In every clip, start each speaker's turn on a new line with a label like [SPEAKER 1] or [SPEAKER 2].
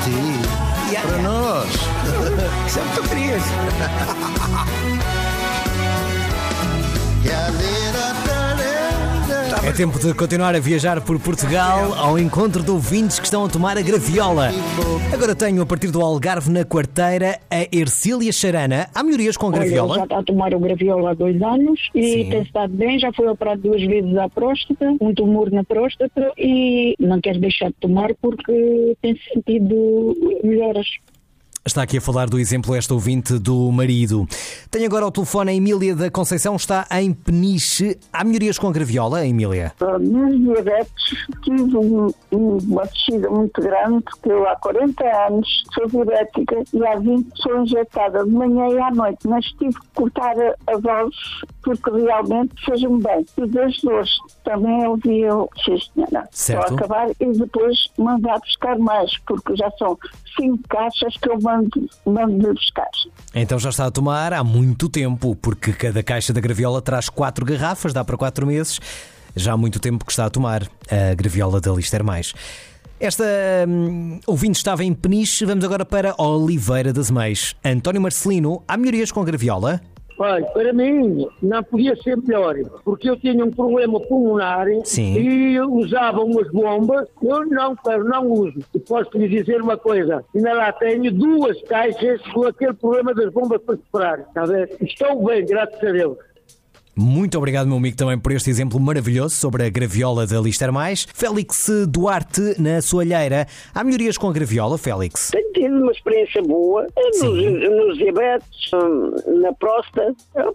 [SPEAKER 1] ti, para nós.
[SPEAKER 2] Isso é o que tu querias.
[SPEAKER 3] É tempo de continuar a viajar por Portugal ao encontro de ouvintes que estão a tomar a graviola. Agora tenho, a partir do Algarve, na Quarteira, a Ercília Charana. Há melhorias com a graviola?
[SPEAKER 4] Olha, já está a tomar o graviola há 2 anos e tem estado bem. Já foi operado 2 vezes à próstata, um tumor na próstata, e não quer deixar de tomar porque tem sentido melhoras.
[SPEAKER 3] Está aqui a falar do exemplo esta ouvinte do marido. Tenho agora ao telefone a Emília da Conceição, está em Peniche. Há melhorias com a graviola, Emília?
[SPEAKER 4] Nos diabetes tive uma descida muito grande, porque eu há 40 anos sou diabética e há 20 sou injetada de manhã e à noite, mas tive que cortar a dose porque realmente fez-me bem. E das dores também eu vi, só acabar e depois mandar buscar mais, porque já são 5 caixas que eu mando buscar.
[SPEAKER 3] Então já está a tomar há muito tempo, porque cada caixa da graviola traz 4 garrafas, dá para 4 meses. Já há muito tempo que está a tomar a graviola da Lister Mais. Esta ouvinte estava em Peniche, vamos agora para Oliveira das Meias. António Marcelino, há melhorias com a graviola?
[SPEAKER 5] Olha, para mim não podia ser melhor, porque eu tinha um problema pulmonar.
[SPEAKER 3] Sim.
[SPEAKER 5] E usava umas bombas. Eu não uso. E posso lhe dizer uma coisa, ainda lá tenho 2 caixas com aquele problema das bombas para separar. Está a ver? Estou bem, graças a Deus.
[SPEAKER 3] Muito obrigado, meu amigo, também por este exemplo maravilhoso sobre a graviola da Lister Mais. Félix Duarte, na Soalheira. Há melhorias com a graviola, Félix?
[SPEAKER 6] Tenho tido uma experiência boa nos diabetes, na próstata,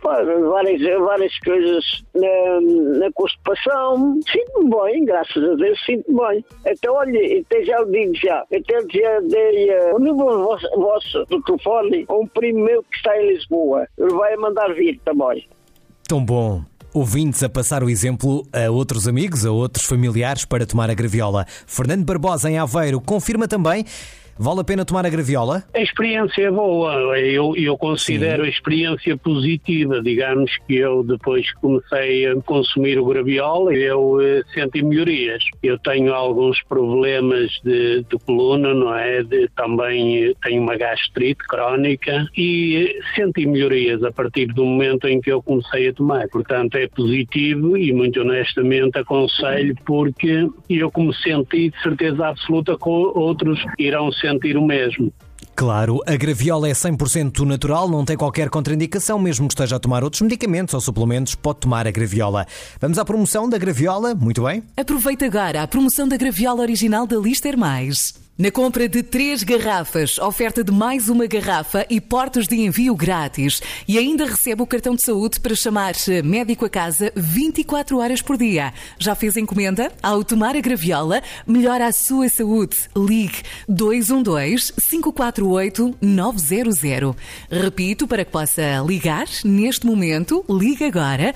[SPEAKER 6] várias coisas na constipação. Sinto-me bem, graças a Deus, sinto-me bem. Então, olha, até já o digo já. Até já dei o número vosso do telefone a um primo meu que está em Lisboa. Ele vai mandar vir também.
[SPEAKER 3] Tão bom. Ouvintes a passar o exemplo a outros amigos, a outros familiares para tomar a graviola. Fernando Barbosa, em Aveiro, confirma também. Vale a pena tomar a graviola?
[SPEAKER 7] A experiência é boa, eu considero a experiência positiva. Digamos que eu, depois que comecei a consumir o graviola, eu senti melhorias. Eu tenho alguns problemas de coluna, não é? Também tenho uma gastrite crónica e senti melhorias a partir do momento em que eu comecei a tomar. Portanto, é positivo e, muito honestamente, aconselho, porque eu, como senti, de certeza absoluta que outros irão sentir o mesmo.
[SPEAKER 3] Claro, a graviola é 100% natural, não tem qualquer contraindicação, mesmo que esteja a tomar outros medicamentos ou suplementos, pode tomar a graviola. Vamos à promoção da graviola, muito bem?
[SPEAKER 8] Aproveita agora a promoção da graviola original da Lister Mais. Na compra de 3 garrafas, oferta de mais uma garrafa e portas de envio grátis. E ainda recebe o cartão de saúde para chamar médico a casa 24 horas por dia. Já fez encomenda? Ao tomar a graviola, melhora a sua saúde. Ligue 212-548-900. Repito, para que possa ligar neste momento, ligue agora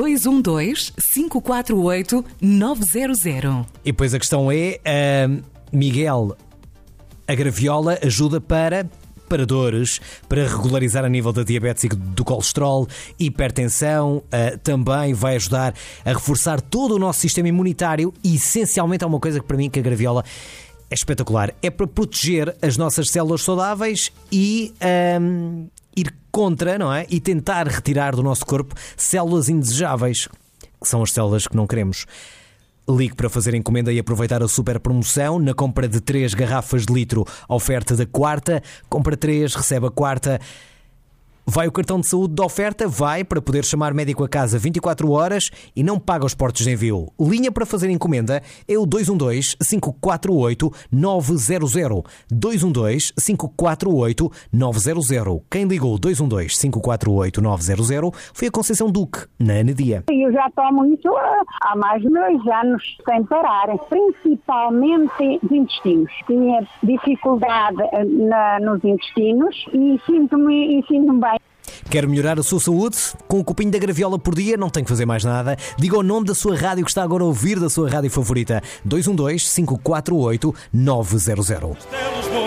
[SPEAKER 8] 212-548-900.
[SPEAKER 3] E depois a questão é, Miguel, a graviola ajuda para dores, para regularizar a nível da diabetes e do colesterol, hipertensão, também vai ajudar a reforçar todo o nosso sistema imunitário e, essencialmente, há uma coisa que para mim que a graviola é espetacular, é para proteger as nossas células saudáveis e ir contra, não é? E tentar retirar do nosso corpo células indesejáveis, que são as células que não queremos. Ligue para fazer encomenda e aproveitar a super promoção. Na compra de 3 garrafas de litro, a oferta da quarta. Compra 3, recebe a quarta. Vai o cartão de saúde da oferta, vai para poder chamar médico a casa 24 horas e não paga os portos de envio. Linha para fazer encomenda é o 212-548-900. 212-548-900. Quem ligou 212-548-900 foi a Conceição Duque, na Anadia.
[SPEAKER 4] Eu já tomo isso há mais de 2 anos, sem parar, principalmente de intestinos. Tinha dificuldade nos intestinos e sinto-me bem.
[SPEAKER 3] Quer melhorar a sua saúde? Com o copinho da graviola por dia não tem que fazer mais nada. Diga o nome da sua rádio que está agora a ouvir, da sua rádio favorita. 212-548-900.